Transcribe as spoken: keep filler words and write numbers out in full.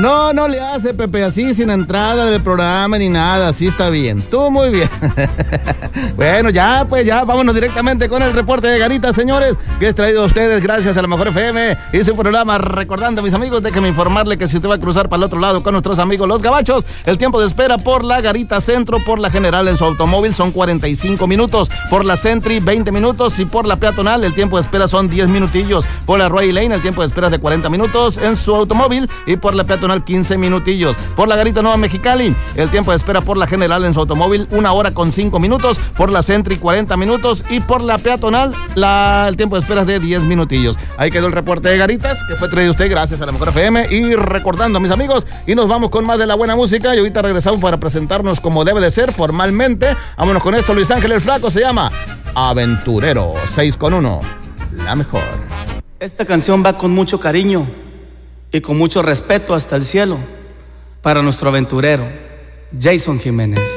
No, no le hace, Pepe, así sin entrada del programa ni nada, así está bien. Tú muy bien. Bueno, ya, pues ya, vámonos directamente con el reporte de Garitas, señores, que es traído a ustedes gracias a la Mejor F M y su programa. Recordando, mis amigos, déjenme informarle que si usted va a cruzar para el otro lado con nuestros amigos los gabachos, el tiempo de espera por la Garita Centro, por la General en su automóvil son cuarenta y cinco minutos, por la Sentry veinte minutos y por la Peatonal el tiempo de espera son diez minutillos, por la Roy Lane el tiempo de espera es de cuarenta minutos en su automóvil y por la Peatonal quince minutillos, por la Garita Nueva Mexicali el tiempo de espera por la General en su automóvil una hora con cinco minutos, por la Sentry cuarenta minutos y por la Peatonal la, el tiempo de espera es de diez minutillos. Ahí quedó el reporte de Garitas que fue traído usted gracias a la Mejor F M y recordando, mis amigos, y nos vamos con más de la buena música y ahorita regresamos para presentarnos como debe de ser formalmente. Vámonos con esto, Luis Ángel el Flaco, se llama Aventurero, seis con uno, la mejor. Esta canción va con mucho cariño y con mucho respeto hasta el cielo para nuestro aventurero, Jason Jiménez.